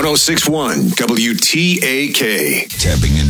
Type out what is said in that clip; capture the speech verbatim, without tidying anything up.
oh six one W T A K. Tapping into